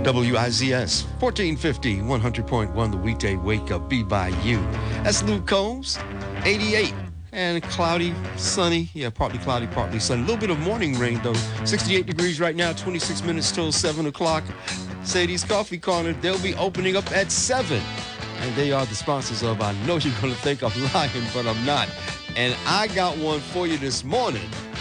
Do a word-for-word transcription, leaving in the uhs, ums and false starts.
W I Z S, fourteen fifty, one hundred point one, the weekday wake up, be by you. That's Luke Combs, eighty-eight, and cloudy, sunny. Yeah, partly cloudy, partly sunny. A little bit of morning rain, though. sixty-eight degrees right now, twenty-six minutes till seven o'clock. Sadie's Coffee Corner, they'll be opening up at seven. And they are the sponsors of I Know You're Gonna Think I'm Lying, but I'm Not. And I got one for you this morning